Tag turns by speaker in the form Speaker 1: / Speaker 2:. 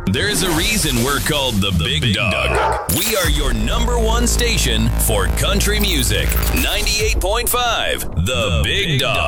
Speaker 1: There's a reason we're called the Big Dog. We are your number one station for country music. 98.5, the Big Dog.